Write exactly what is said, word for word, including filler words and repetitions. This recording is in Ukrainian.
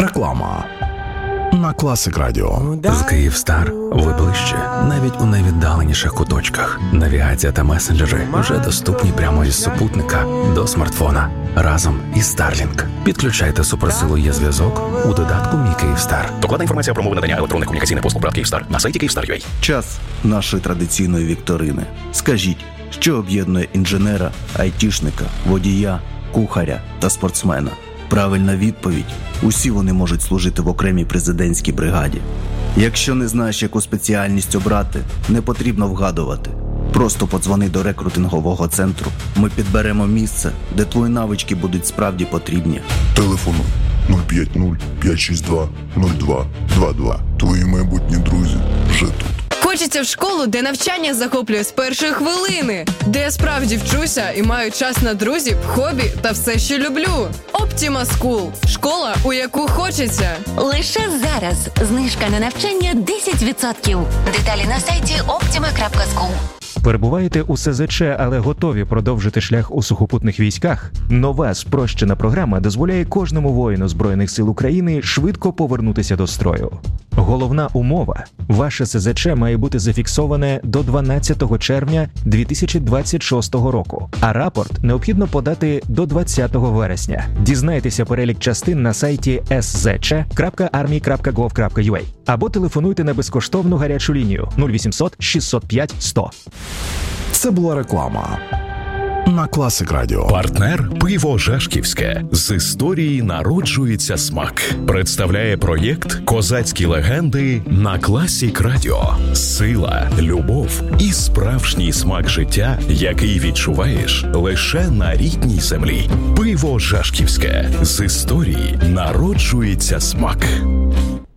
Реклама на Класик Радіо. З Київстар ви ближче, навіть у найвіддаленіших куточках. Навігація та месенджери вже доступні прямо із супутника до смартфона. Разом із Starlink. Підключайте суперсилу є зв'язок у додатку «Мій Київстар». Докладна інформація про умови надання електронних комунікаційних послуг ПРАТ Київстар на сайті Київстар точка ю а. Час нашої традиційної вікторини. Скажіть, що об'єднує інженера, айтішника, водія, кухаря та спортсмена? Правильна відповідь – усі вони можуть служити в окремій президентській бригаді. Якщо не знаєш, яку спеціальність обрати, не потрібно вгадувати. Просто подзвони до рекрутингового центру. Ми підберемо місце, де твої навички будуть справді потрібні. Телефонуй нуль п'ять нуль п'ять шість два нуль два два два. Твої майбутні друзі вже тут. Хочеться в школу, де навчання захоплює з першої хвилини, де я справді вчуся і маю час на друзів, хобі та все, що люблю. Optima School – школа, у яку хочеться. Лише зараз знижка на навчання десять відсотків. Деталі на сайті optima крапка скул. Перебуваєте у ес зет че, але готові продовжити шлях у сухопутних військах? Нова спрощена програма дозволяє кожному воїну Збройних сил України швидко повернутися до строю. Головна умова – ваше ес зет че має бути зафіксоване до дванадцятого червня дві тисячі двадцять шостого року, а рапорт необхідно подати до двадцятого вересня. Дізнайтеся перелік частин на сайті ес зет че крапка армія крапка гов крапка ю а або телефонуйте на безкоштовну гарячу лінію нуль вісімсот шістсот п'ять сто. Це була реклама на Класик Радіо. Партнер «Пиво Жашківське». З історії народжується смак. Представляє проєкт «Козацькі легенди» на Класик Радіо. Сила, любов і справжній смак життя, який відчуваєш лише на рідній землі. Пиво Жашківське. З історії народжується смак.